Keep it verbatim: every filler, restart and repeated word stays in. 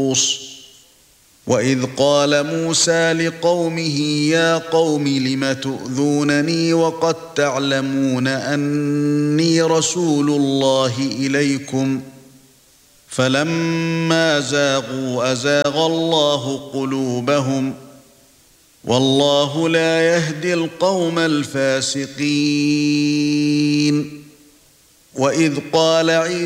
مَخْصُوصٍ. وَإِذْ قَالَ مُوسَى لِقَوْمِهِ يَا قَوْمِ لِمَ تُؤْذُونَنِي وَقَدْ تَعْلَمُونَ أَنِّي رَسُولُ اللَّهِ إِلَيْكُمْ فَلَمَّا زَاغُوا أَزَاغَ اللَّهُ قُلُوبَهُمْ وَاللَّهُ لَا يَهْدِي الْقَوْمَ الْفَاسِقِينَ. وَإِذْ قَالَ عِيسَى